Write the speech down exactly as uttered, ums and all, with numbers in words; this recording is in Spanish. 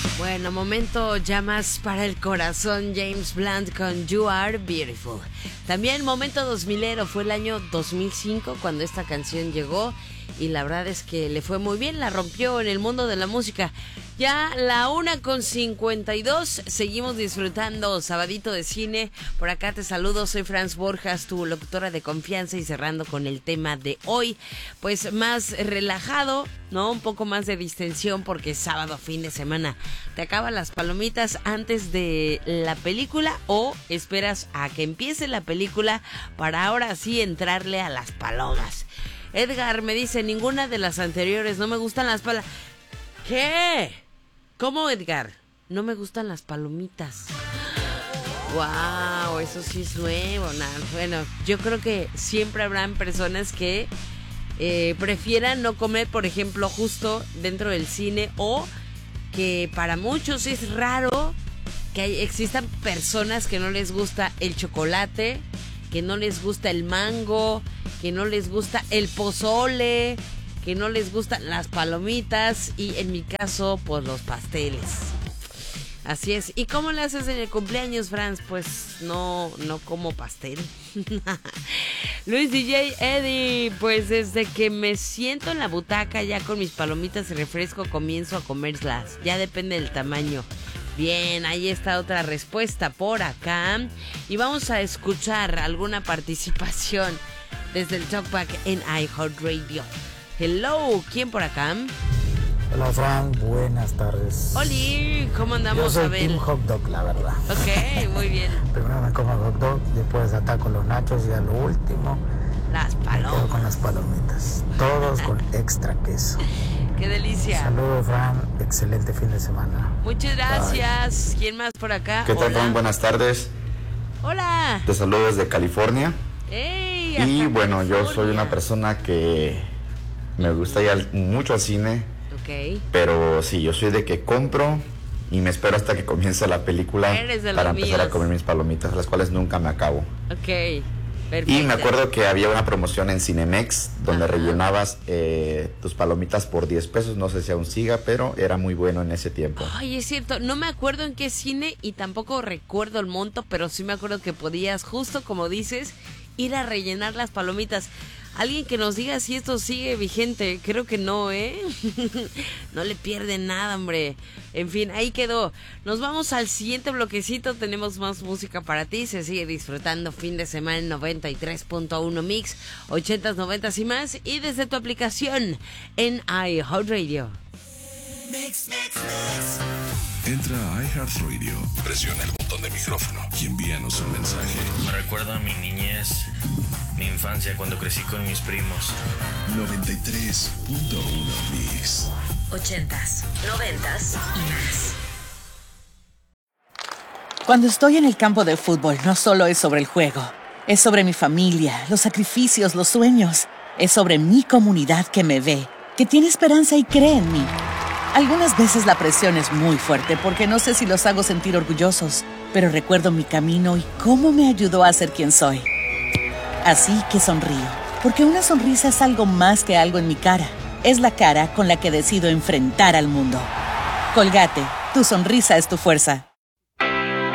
Bueno, momento ya más para el corazón, James Blunt con You Are Beautiful. También momento dos milero, fue el año dos mil cinco cuando esta canción llegó y la verdad es que le fue muy bien, la rompió en el mundo de la música. Ya la una con cincuenta y dos, seguimos disfrutando Sabadito de Cine. Por acá te saludo, soy Franz Borjas, tu locutora de confianza, y cerrando con el tema de hoy, pues más relajado, ¿no? Un poco más de distensión porque es sábado, fin de semana. ¿Te acaban las palomitas antes de la película o esperas a que empiece la película para ahora sí entrarle a las palomas? Edgar me dice, ninguna de las anteriores, no me gustan las palomitas. ¿Qué? ¿Cómo, Edgar? No me gustan las palomitas. Wow, eso sí es nuevo. Nah, bueno, yo creo que siempre habrán personas que eh, prefieran no comer, por ejemplo, justo dentro del cine, o que para muchos es raro que hay, existan personas que no les gusta el chocolate, que no les gusta el mango, que no les gusta el pozole, que no les gustan las palomitas y en mi caso, pues los pasteles. Así es. ¿Y cómo le haces en el cumpleaños, Franz? Pues no, no como pastel. Luis D J Eddie, pues desde que me siento en la butaca ya con mis palomitas y refresco comienzo a comerlas. Ya depende del tamaño. Bien, ahí está otra respuesta por acá. Y vamos a escuchar alguna participación desde el Talkback en iHeartRadio. Hello, ¿quién por acá? Hola, Fran, buenas tardes. Oli, ¿cómo andamos? Yo soy a ver. Team Hot Dog, la verdad. Ok, muy bien. Primero me como hot dog, después ataco los nachos y a lo último las palomas. Me quedo con las palomitas, todos con extra queso. ¡Qué delicia! Saludos, Fran, excelente fin de semana. Muchas gracias. Bye. ¿Quién más por acá? ¿Qué tal, Fran? Buenas tardes. Hola. Te saludo desde California. ¡Ey! Y bueno, California. yo soy una persona que me gusta ir mucho al cine. Ok. Pero sí, yo soy de que compro y me espero hasta que comience la película para empezar a comer mis palomitas, las cuales nunca me acabo. Ok, perfecto. Y me acuerdo que había una promoción en Cinemex donde Ajá. rellenabas eh, tus palomitas por diez pesos, no sé si aún siga, pero era muy bueno en ese tiempo. Ay, es cierto, no me acuerdo en qué cine y tampoco recuerdo el monto, pero sí me acuerdo que podías, justo como dices, ir a rellenar las palomitas. Alguien que nos diga si esto sigue vigente. Creo que no, ¿eh? No le pierden nada, hombre. En fin, ahí quedó. Nos vamos al siguiente bloquecito. Tenemos más música para ti. Se sigue disfrutando fin de semana en noventa y tres punto uno Mix, ochentas, noventas y más. Y desde tu aplicación en iHeartRadio. Mix, mix, mix. Entra a iHeartRadio, presiona el botón de micrófono y envíanos un mensaje. Me recuerda a mi niñez, mi infancia cuando crecí con mis primos. noventa y tres punto uno Mix. Ochentas, noventas y más. Cuando estoy en el campo de fútbol, no solo es sobre el juego. Es sobre mi familia, los sacrificios, los sueños. Es sobre mi comunidad que me ve, que tiene esperanza y cree en mí. Algunas veces la presión es muy fuerte porque no sé si los hago sentir orgullosos, pero recuerdo mi camino y cómo me ayudó a ser quien soy. Así que sonrío, porque una sonrisa es algo más que algo en mi cara. Es la cara con la que decido enfrentar al mundo. Colgate, tu sonrisa es tu fuerza.